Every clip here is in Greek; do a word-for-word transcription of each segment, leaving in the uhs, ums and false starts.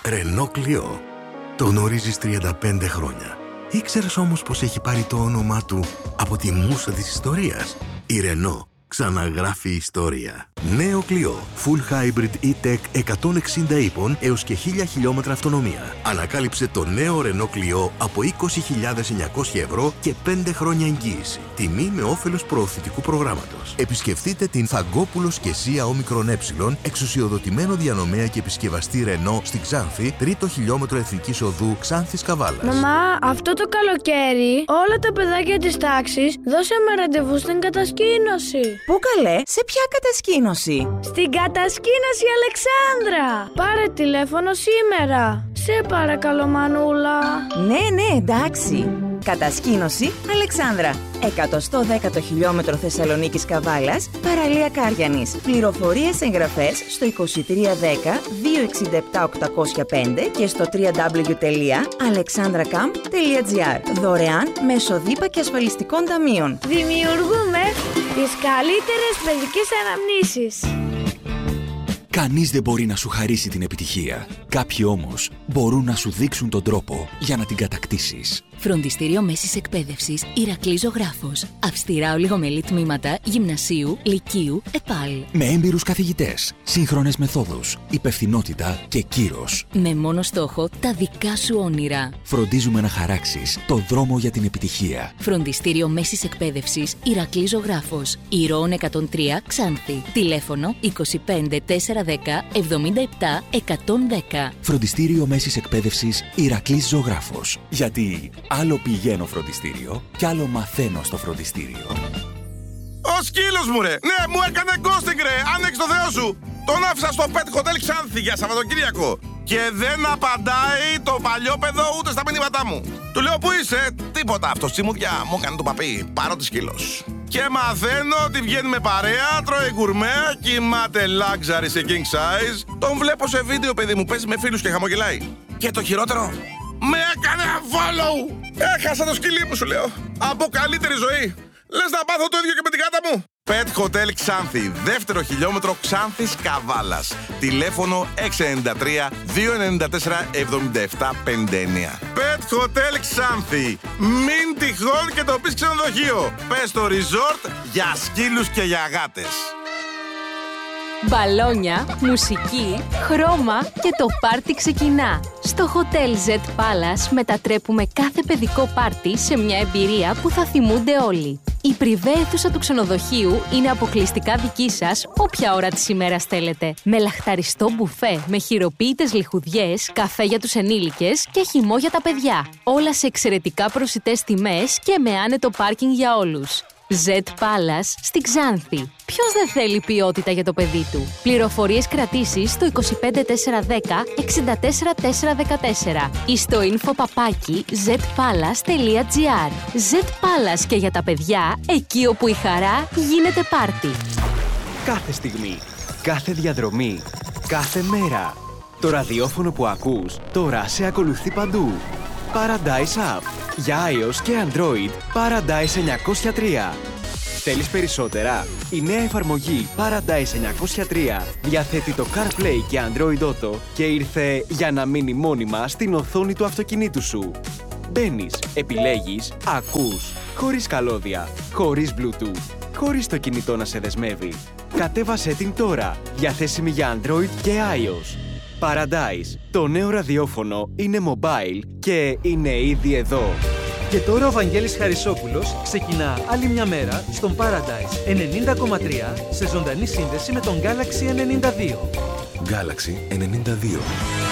Renault Clio. Το γνωρίζεις τριάντα πέντε χρόνια. Ήξερες όμως πως έχει πάρει το όνομά του από τη μούσα της ιστορίας? Η Renault ξαναγράφει ιστορία. Νέο Clio. Full Hybrid E-Tech εκατόν εξήντα ύπων έως και χίλια χιλιόμετρα αυτονομία. Ανακάλυψε το νέο Renault Clio από είκοσι χιλιάδες εννιακόσια ευρώ και πέντε χρόνια εγγύηση. Τιμή με όφελος προωθητικού προγράμματος. Επισκεφτείτε την Φαγκόπουλος και Σία Όμικρον Ε, εξουσιοδοτημένο διανομέα και επισκευαστή Renault στη Ξάνθη, τρίτο χιλιόμετρο Εθνικής Οδού Ξάνθης Καβάλας. Μαμά, αυτό το καλοκαίρι όλα τα παιδάκια της τάξης δώσαμε ραντεβού στην κατασκήνωση. Πού καλέ, σε ποια κατασκήνωση? Στην κατασκήνωση Αλεξάνδρα. Πάρε τηλέφωνο σήμερα. Σε παρακαλώ μανούλα. Ναι, ναι, εντάξει. Κατασκήνωση Αλεξάνδρα. εκατόν δέκατο χιλιόμετρο Θεσσαλονίκης Καβάλας, παραλία Κάριανης. Πληροφορίες εγγραφές στο είκοσι τρία δέκα δύο εξήντα επτά οκτακόσια πέντε και στο double-u double-u double-u τελεία alexandracamp τελεία gr. Δωρεάν μέσω ΔΥΠΑ και ασφαλιστικών ταμείων. Δημιουργούμε τις καλύτερες παιδικές αναμνήσεις. Κανείς δεν μπορεί να σου χαρίσει την επιτυχία. Κάποιοι όμως μπορούν να σου δείξουν τον τρόπο για να την κατακτήσεις. Φροντιστήριο Μέσης Εκπαίδευσης Ηρακλής Ζωγράφος. Αυστηρά ολιγομελή τμήματα γυμνασίου, λυκείου, ΕΠΑΛ. Με έμπειρους καθηγητές, σύγχρονες μεθόδους, υπευθυνότητα και κύρος. Με μόνο στόχο τα δικά σου όνειρα. Φροντίζουμε να χαράξεις το δρόμο για την επιτυχία. Φροντιστήριο Μέσης Εκπαίδευσης Ηρακλής Ζωγράφος. Ηρώων εκατόν τρία Ξάνθη. Τηλέφωνο είκοσι πέντε τετρακόσια δέκα εβδομήντα επτά εκατόν δέκα. Φροντιστήριο Μέσης Εκπαίδευσης Ηρακλής Ζωγράφος. Γιατί άλλο πηγαίνω φροντιστήριο κι άλλο μαθαίνω στο φροντιστήριο. Ο σκύλος μου ρε! Ναι, μου έκανε ghosting ρε! Άνοιξε το Θεό σου! Τον άφησα στο Pet Hotel Ξάνθη για Σαββατοκύριακο και δεν απαντάει το παλιόπαιδο ούτε στα μηνύματά μου. Του λέω, πού είσαι? Τίποτα, αυτός τσιμουδιά μου έκανε το παπί, παρότι σκύλος. Και μαθαίνω ότι βγαίνει με παρέα, τρώει γκουρμέ, κοιμάται luxury σε king size. Τον βλέπω σε βίντεο, παιδί μου, παίζει με φίλους και χαμογελάει. Και το χειρότερο, με έκανε unfollow! Έχασα το σκυλί μου, σου λέω. Από καλύτερη ζωή. Λες να πάθω το ίδιο και με την γάτα μου. Pet Hotel Ξάνθη, δεύτερο χιλιόμετρο Ξάνθης Καβάλας. Τηλέφωνο έξι εννιά τρία δύο εννιά τέσσερα εβδομήντα επτά πενήντα εννιά. Pet Hotel Ξάνθη. Μην τυχόν και το πεις ξενοδοχείο. Πες το resort για σκύλους και για γάτες. Μπαλόνια, μουσική, χρώμα και το πάρτι ξεκινά. Στο Hotel Z Palace μετατρέπουμε κάθε παιδικό πάρτι σε μια εμπειρία που θα θυμούνται όλοι. Η πριβέ αίθουσα του ξενοδοχείου είναι αποκλειστικά δική σας όποια ώρα της ημέρας θέλετε. Με λαχταριστό μπουφέ, με χειροποίητες λιχουδιές, καφέ για τους ενήλικες και χυμό για τα παιδιά. Όλα σε εξαιρετικά προσιτές τιμές και με άνετο πάρκινγκ για όλους. Z Palace στην Ξάνθη. Ποιος δεν θέλει ποιότητα για το παιδί του? Πληροφορίες κρατήσεις στο είκοσι πέντε τετρακόσια δέκα εξήντα τέσσερα τετρακόσια δεκατέσσερα ή στο info παπάκι zpalace τελεία gr. Z Palace και για τα παιδιά, εκεί όπου η χαρά γίνεται πάρτι. Κάθε στιγμή, κάθε διαδρομή, κάθε μέρα. Το ραδιόφωνο που ακούς τώρα σε ακολουθεί παντού. Paradise App. Για iOS και Android, Paradise εννιακόσια τρία. Θέλεις περισσότερα? Η νέα εφαρμογή Paradise εννιακόσια τρία διαθέτει το CarPlay και Android Auto και ήρθε για να μείνει μόνιμα στην οθόνη του αυτοκινήτου σου. Μπαίνεις, επιλέγεις, ακούς, χωρίς καλώδια, χωρίς Bluetooth, χωρίς το κινητό να σε δεσμεύει. Κατέβασέ την τώρα, διαθέσιμη για Android και iOS. Paradise, το νέο ραδιόφωνο είναι mobile και είναι ήδη εδώ. Και τώρα ο Βαγγέλης Χαρισόπουλος ξεκινά άλλη μια μέρα στον Paradise ενενήντα κόμμα τρία σε ζωντανή σύνδεση με τον Galaxy ενενήντα δύο. Galaxy ενενήντα δύο.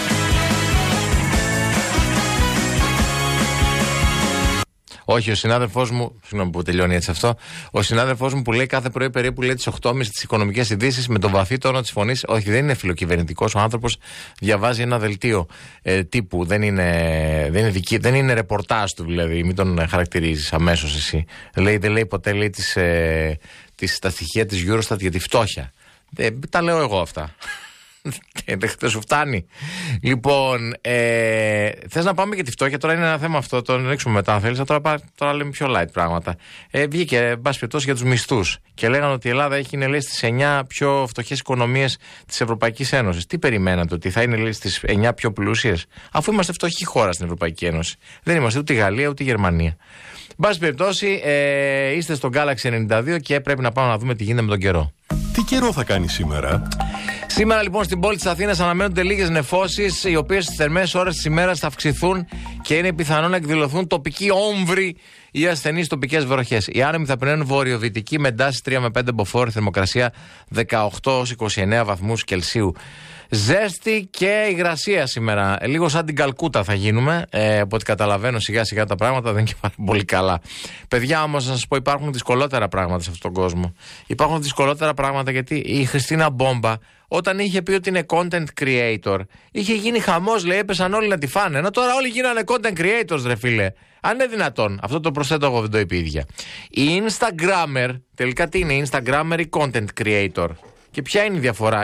Όχι, ο συνάδελφός μου, συγγνώμη που τελειώνει έτσι αυτό, ο συνάδελφός μου που λέει κάθε πρωί περίπου λέει τις οκτώ και μισή τις οικονομικές ειδήσεις με τον βαθύ τόνο της φωνής. Όχι, δεν είναι φιλοκυβερνητικός ο άνθρωπος, διαβάζει ένα δελτίο ε, τύπου, δεν είναι, δεν, είναι δική, δεν είναι ρεπορτάζ του δηλαδή, μην τον χαρακτηρίζεις αμέσως εσύ. Λέει, δεν λέει ποτέ λέει, τις, ε, τις, τα στοιχεία της Eurostat για τη φτώχεια. Ε, τα λέω εγώ αυτά. Δεν σου φτάνει. Λοιπόν, ε, θες να πάμε και τη φτώχεια? Τώρα είναι ένα θέμα αυτό, το ρίξουμε μετά αν θέλεις. Τώρα, τώρα λέμε πιο light πράγματα. Ε, βγήκε, εν πάση περιπτώσει, για τους μισθούς και λέγανε ότι η Ελλάδα έχει είναι, λέει, στις εννιά πιο φτωχές οικονομίες της Ευρωπαϊκής Ένωσης. Τι περιμένατε, ότι θα είναι, λέει, στις εννιά πιο πλούσιες, αφού είμαστε φτωχή χώρα στην Ευρωπαϊκή Ένωση? Δεν είμαστε ούτε η Γαλλία ούτε η Γερμανία. Εν πάση περιπτώσει, ε, είστε στο Galaxy ενενήντα δύο και πρέπει να πάμε να δούμε τι γίνεται με τον καιρό. Τι καιρό θα κάνει σήμερα? Σήμερα λοιπόν στην πόλη της Αθήνας αναμένονται λίγες νεφώσεις, οι οποίες στις θερμές ώρες της ημέρας θα αυξηθούν και είναι πιθανό να εκδηλωθούν τοπικοί όμβροι ή ασθενείς τοπικές βροχές. Οι άνεμοι θα πνέουν βορειοδυτική με εντάσεις τρία με πέντε μποφόρ, θερμοκρασία δεκαοκτώ έως είκοσι εννέα βαθμούς Κελσίου. Ζέστη και υγρασία σήμερα. Λίγο σαν την Καλκούτα θα γίνουμε. Ε, από ό,τι καταλαβαίνω, σιγά σιγά τα πράγματα δεν είναι και πάρα πολύ καλά. Παιδιά, όμως, να σας πω, υπάρχουν δυσκολότερα πράγματα σε αυτόν τον κόσμο. Υπάρχουν δυσκολότερα πράγματα γιατί η Χριστίνα Μπόμπα, όταν είχε πει ότι είναι content creator, είχε γίνει χαμός, λέει, έπεσαν όλοι να τη φάνε. Ενώ τώρα όλοι γίνανε content creators, ρε φίλε. Αν είναι δυνατόν. Αυτό το προσθέτω εγώ, δεν το είπε η ίδια. Η Instagrammer, τελικά τι είναι, η Instagrammer ή content creator? Και ποια είναι η διαφορά?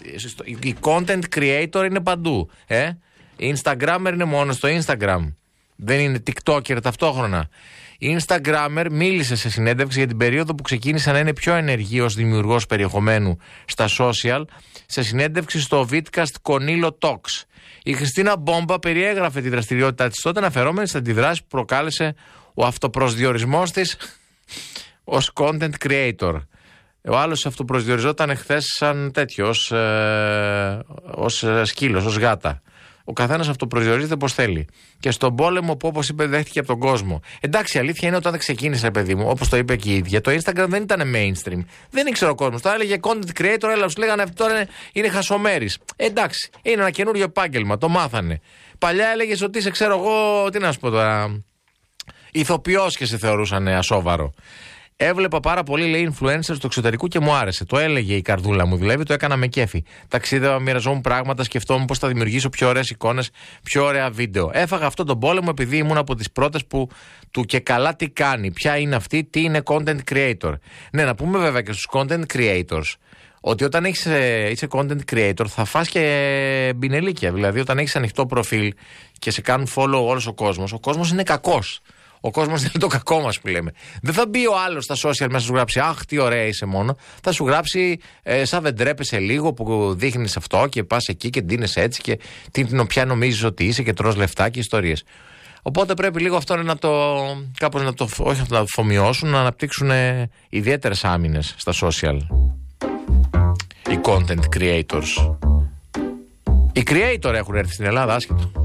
Η content creator είναι παντού. Ε? Η Instagrammer είναι μόνο στο Instagram. Δεν είναι TikToker ταυτόχρονα. Η Instagrammer μίλησε σε συνέντευξη για την περίοδο που ξεκίνησε να είναι πιο ενεργή ως δημιουργός περιεχομένου στα social, σε συνέντευξη στο Vidcast Conilo Talks. Η Χριστίνα Μπόμπα περιέγραφε τη δραστηριότητά της τότε, αναφερόμενη στην αντιδράση που προκάλεσε ο αυτοπροσδιορισμός της ως content creator. Ο άλλος αυτοπροσδιοριζόταν χθες σαν τέτοιο, ως, ε, ως σκύλος, ως γάτα. Ο καθένας αυτοπροσδιορίζεται πως θέλει. Και στον πόλεμο που, όπως είπε, δέχτηκε από τον κόσμο. Εντάξει, η αλήθεια είναι όταν ξεκίνησε, παιδί μου, όπως το είπε και η ίδια, το Instagram δεν ήταν mainstream. Δεν ήξερε ο κόσμος. Τώρα έλεγε content creator, έλα, σου λέγανε αυτό τώρα είναι χασομέρης. Εντάξει, είναι ένα καινούριο επάγγελμα, το μάθανε. Παλιά έλεγες ότι είσαι, ξέρω εγώ, τι να σου πω τώρα, ηθοποιός και σε θεωρούσαν ασόβαρο. Έβλεπα πάρα πολύ, λέει, influencers του εξωτερικού και μου άρεσε. Το έλεγε η καρδούλα μου, δηλαδή το έκανα με κέφι. Ταξίδευα, μοιραζόμουν πράγματα, σκεφτόμουν πώς θα δημιουργήσω πιο ωραίες εικόνες, πιο ωραία βίντεο. Έφαγα αυτόν τον πόλεμο επειδή ήμουν από τις πρώτες που του και καλά τι κάνει, ποια είναι αυτή, τι είναι content creator. Ναι, να πούμε βέβαια και στους content creators ότι όταν έχεις, είσαι content creator θα φας και μπινελίκια. Δηλαδή, όταν έχεις ανοιχτό προφίλ και σε κάνουν follow όλος ο κόσμος, ο κόσμος είναι κακός. Ο κόσμος δεν είναι το κακό μας που λέμε. Δεν θα μπει ο άλλος στα social μέσα σου γράψει «Αχ, τι ωραία είσαι μόνο». Θα σου γράψει ε, «Σαν δεν τρέπεσαι λίγο που δείχνεις αυτό και πας εκεί και ντύνεσαι έτσι και την οποία νομίζεις ότι είσαι και τρως λεφτά και ιστορίες». Οπότε πρέπει λίγο αυτό να το, κάπως να το, όχι να το αφομοιώσουν, να αναπτύξουν ε, ιδιαίτερες άμυνες στα social. Οι content creators. Οι creator έχουν έρθει στην Ελλάδα, άσχετο.